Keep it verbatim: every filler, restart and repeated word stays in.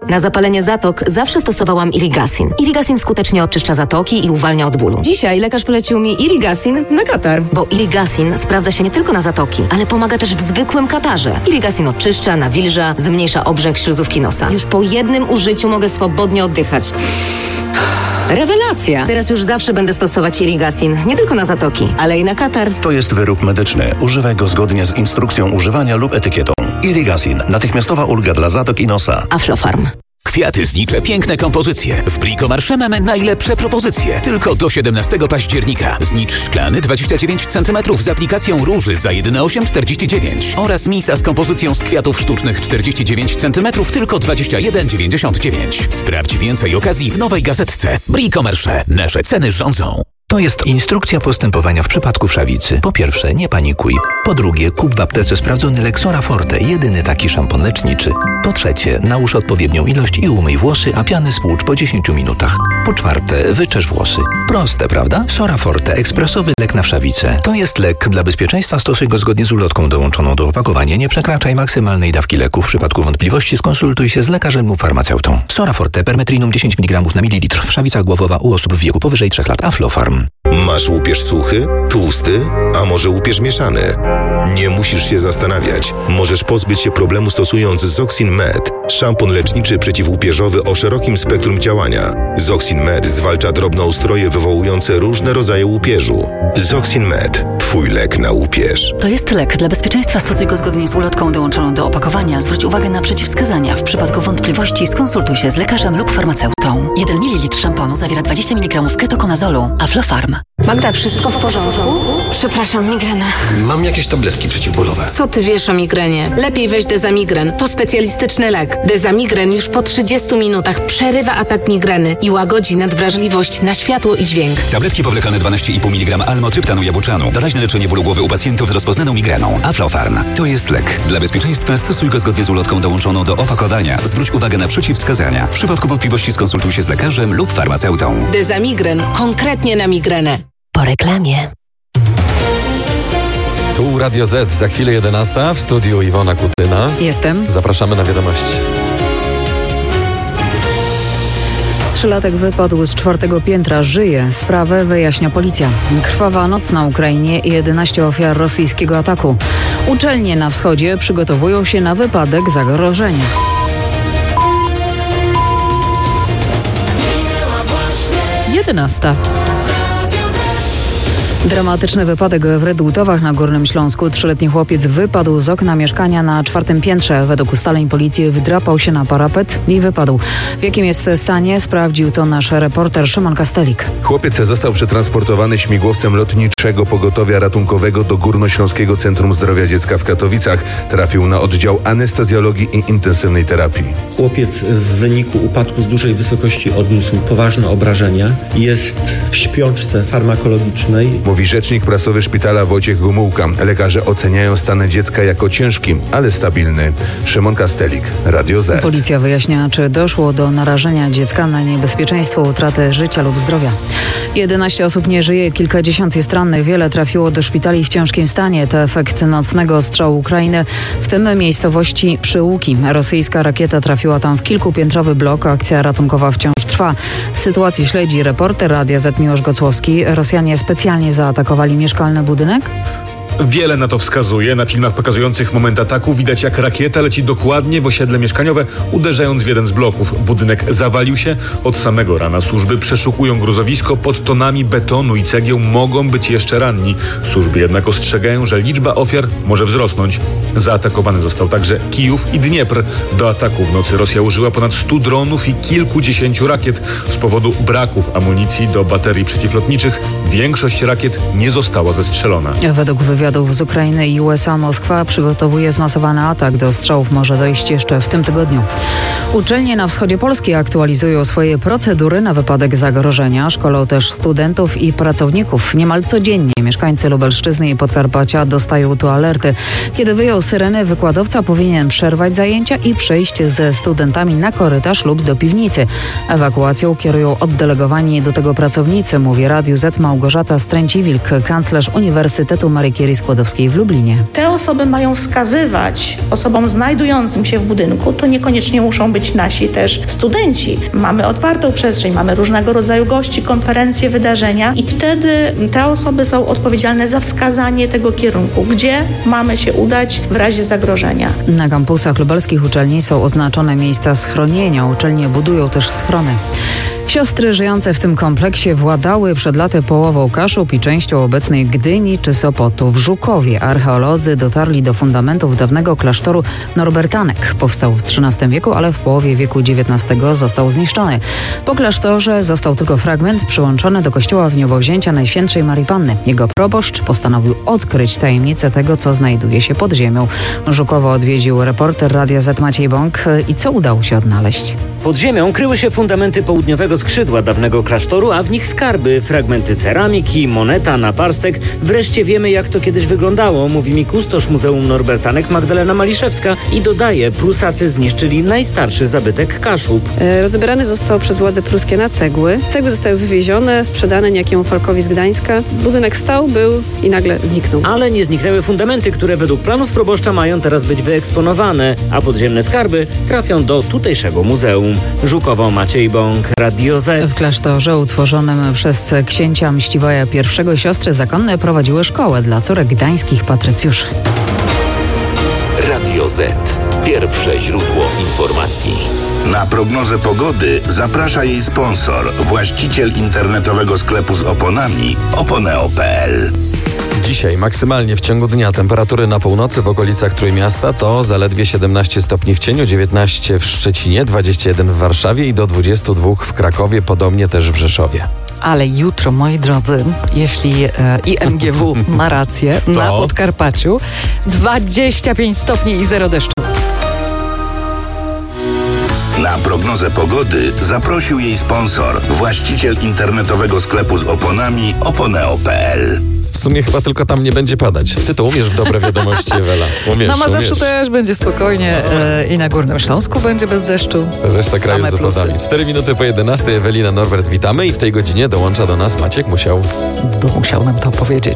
Na zapalenie zatok zawsze stosowałam Irigasin. Irigasin skutecznie oczyszcza zatoki i uwalnia od bólu. Dzisiaj lekarz polecił mi Irigasin na katar. Bo Irigasin sprawdza się nie tylko na zatoki, ale pomaga też w zwykłym katarze. Irigasin oczyszcza, nawilża, zmniejsza obrzęk śluzówki nosa. Już po jednym użyciu mogę swobodnie oddychać. Rewelacja! Teraz już zawsze będę stosować Irigasin, nie tylko na zatoki, ale i na katar. To jest wyrób medyczny. Używaj go zgodnie z instrukcją używania lub etykietą. Irigasin. Natychmiastowa ulga dla zatok i nosa. Aflofarm. Kwiaty znicze, piękne kompozycje. W Brico Marché mamy najlepsze propozycje. Tylko do siedemnastego października. Znicz szklany dwadzieścia dziewięć centymetrów z aplikacją róży za jedyne osiem czterdzieści dziewięć. Oraz misa z kompozycją z kwiatów sztucznych czterdzieści dziewięć centymetrów tylko dwadzieścia jeden dziewięćdziesiąt dziewięć. Sprawdź więcej okazji w nowej gazetce. Brico Marché. Nasze ceny rządzą. To jest instrukcja postępowania w przypadku wszawicy. Po pierwsze, nie panikuj. Po drugie, kup w aptece sprawdzony Lexora Forte, jedyny taki szampon leczniczy. Po trzecie, nałóż odpowiednią ilość i umyj włosy, a piany spłucz po dziesięciu minutach. Po czwarte, wyczesz włosy. Proste, prawda? Sora Forte, ekspresowy lek na wszawicę. To jest lek. Dla bezpieczeństwa stosuj go zgodnie z ulotką dołączoną do opakowania. Nie przekraczaj maksymalnej dawki leku. W przypadku wątpliwości skonsultuj się z lekarzem lub farmaceutą. Sora Forte, permetrinum dziesięć miligramów na mililitr. Wszawica głowowa u osób w wieku powyżej trzech lat. Aflofarm. Masz łupież suchy, tłusty, a może łupież mieszany? Nie musisz się zastanawiać. Możesz pozbyć się problemu stosując Zoxin Med, szampon leczniczy przeciwłupieżowy o szerokim spektrum działania. Zoxin Med zwalcza drobnoustroje wywołujące różne rodzaje łupieżu. Zoxin Med, twój lek na łupież. To jest lek. Dla bezpieczeństwa stosuj go zgodnie z ulotką dołączoną do opakowania. Zwróć uwagę na przeciwwskazania. W przypadku wątpliwości skonsultuj się z lekarzem lub farmaceutą. jeden mililitr szamponu zawiera dwadzieścia miligramów ketokonazolu. Aflofarm. Magda, wszystko w porządku? Przepraszam, migrena. Mam jakieś tabletki przeciwbólowe. Co ty wiesz o migrenie? Lepiej weź Dezamigren. To specjalistyczny lek. Dezamigren już po trzydziestu minutach przerywa atak migreny i łagodzi nadwrażliwość na światło i dźwięk. Tabletki powlekane dwanaście i pół miligrama almotryptanu jabłczanu. Doraźne leczenie bólu głowy u pacjentów z rozpoznaną migreną. Aflofarm. To jest lek. Dla bezpieczeństwa stosuj go zgodnie z ulotką dołączoną do opakowania. Zwróć uwagę na przeciwwskazania. W przypadku wątpliwości skonsultuj się z lekarzem lub farmaceutą. Dezamigren. Konkretnie na migrenę. Po reklamie. Tu Radio Z, za chwilę jedenasta, w studiu Iwona Kutyna. Jestem. Zapraszamy na wiadomości. Trzylatek wypadł z czwartego piętra, żyje. Sprawę wyjaśnia policja. Krwawa noc na Ukrainie i jedenaście ofiar rosyjskiego ataku. Uczelnie na wschodzie przygotowują się na wypadek zagrożenia. jedenasta. Dramatyczny wypadek w Redutowach na Górnym Śląsku. Trzyletni chłopiec wypadł z okna mieszkania na czwartym piętrze. Według ustaleń policji wdrapał się na parapet i wypadł. W jakim jest stanie, sprawdził to nasz reporter Szymon Kastelik. Chłopiec został przetransportowany śmigłowcem lotniczego pogotowia ratunkowego do Górnośląskiego Centrum Zdrowia Dziecka w Katowicach. Trafił na oddział anestezjologii i intensywnej terapii. Chłopiec w wyniku upadku z dużej wysokości odniósł poważne obrażenia. Jest w śpiączce farmakologicznej. Mówi rzecznik prasowy szpitala Wojciech Gomułka. Lekarze oceniają stan dziecka jako ciężki, ale stabilny. Szymon Kastelik, Radio Z. Policja wyjaśnia, czy doszło do narażenia dziecka na niebezpieczeństwo utraty życia lub zdrowia. jedenaście osób nie żyje, kilkadziesiąt jest rannych. Wiele trafiło do szpitali w ciężkim stanie. To efekt nocnego ostrzału Ukrainy, w tym miejscowości Przyłuki. Rosyjska rakieta trafiła tam w kilkupiętrowy blok. Akcja ratunkowa wciąż trwa. Sytuację śledzi reporter Radia Z Miłosz Gocłowski. Rosjanie specjalnie zaatakowali mieszkalny budynek? Wiele na to wskazuje. Na filmach pokazujących moment ataku widać, jak rakieta leci dokładnie w osiedle mieszkaniowe, uderzając w jeden z bloków. Budynek zawalił się. Od samego rana służby przeszukują gruzowisko. Pod tonami betonu i cegieł mogą być jeszcze ranni. Służby jednak ostrzegają, że liczba ofiar może wzrosnąć. Zaatakowany został także Kijów i Dniepr. Do ataku w nocy Rosja użyła ponad stu dronów i kilkudziesięciu rakiet. Z powodu braków amunicji do baterii przeciwlotniczych większość rakiet nie została zestrzelona. Według wywiadu z Ukrainy i U S A Moskwa przygotowuje zmasowany atak. Do strzałów może dojść jeszcze w tym tygodniu. Uczelnie na wschodzie Polski aktualizują swoje procedury na wypadek zagrożenia. Szkolą też studentów i pracowników. Niemal codziennie mieszkańcy Lubelszczyzny i Podkarpacia dostają tu alerty. Kiedy wyjął syreny, wykładowca powinien przerwać zajęcia i przejść ze studentami na korytarz lub do piwnicy. Ewakuacją kierują oddelegowani do tego pracownicy, mówi Radiu Z Małgorzata Stręci-Wilk, kanclerz Uniwersytetu Marii Curie Skłodowskiej w Lublinie. Te osoby mają wskazywać osobom znajdującym się w budynku, to niekoniecznie muszą być nasi też studenci. Mamy otwartą przestrzeń, mamy różnego rodzaju gości, konferencje, wydarzenia i wtedy te osoby są odpowiedzialne za wskazanie tego kierunku, gdzie mamy się udać w razie zagrożenia. Na kampusach lubelskich uczelni są oznaczone miejsca schronienia. Uczelnie budują też schrony. Siostry żyjące w tym kompleksie władały przed laty połową Kaszub i częścią obecnej Gdyni czy Sopotu. W Żukowie archeolodzy dotarli do fundamentów dawnego klasztoru Norbertanek. Powstał w trzynastym wieku, ale w połowie wieku dziewiętnastego został zniszczony. Po klasztorze został tylko fragment przyłączony do kościoła w niebowzięcia Najświętszej Marii Panny. Jego proboszcz postanowił odkryć tajemnicę tego, co znajduje się pod ziemią. Żukowo odwiedził reporter Radia Z Maciej Bąk. I co udało się odnaleźć? Pod ziemią kryły się fundamenty południowego skrzydła dawnego klasztoru, a w nich skarby, fragmenty ceramiki, moneta, naparstek. Wreszcie wiemy, jak to kiedyś wyglądało, mówi mi kustosz Muzeum Norbertanek Magdalena Maliszewska i dodaje, Prusacy zniszczyli najstarszy zabytek Kaszub. E, rozebrany został przez władze pruskie na cegły. Cegły zostały wywiezione, sprzedane niejakiemu Falkowi z Gdańska. Budynek stał, był i nagle zniknął. Ale nie zniknęły fundamenty, które według planów proboszcza mają teraz być wyeksponowane, a podziemne skarby trafią do tutejszego muzeum. Żukowo, Maciej Bąk, Radio Z. W klasztorze utworzonym przez księcia Mściwoja I siostry zakonne prowadziły szkołę dla córek gdańskich patrycjuszy. Radio Z. Pierwsze źródło informacji. Na prognozę pogody zaprasza jej sponsor, właściciel internetowego sklepu z oponami oponeo kropka pe el. Dzisiaj maksymalnie w ciągu dnia temperatury na północy w okolicach Trójmiasta to zaledwie siedemnaście stopni w cieniu, dziewiętnaście w Szczecinie, dwadzieścia jeden w Warszawie i do dwudziestu dwóch w Krakowie, podobnie też w Rzeszowie. Ale jutro, moi drodzy, jeśli e, I M G W ma rację, to na Podkarpaciu dwadzieścia pięć stopni i zero deszczu. Na prognozę pogody zaprosił jej sponsor, właściciel internetowego sklepu z oponami oponeo kropka pe el. W sumie chyba tylko tam nie będzie padać. Ty to umiesz w dobre wiadomości, Ewela. Umiesz, na Mazowszu umiesz. też będzie spokojnie e, i na Górnym Śląsku będzie bez deszczu. Reszta kraju z opadami. Cztery minuty po jedenastej. Ewelina, Norbert, witamy i w tej godzinie dołącza do nas Maciek Musiał. Bo musiał nam to powiedzieć.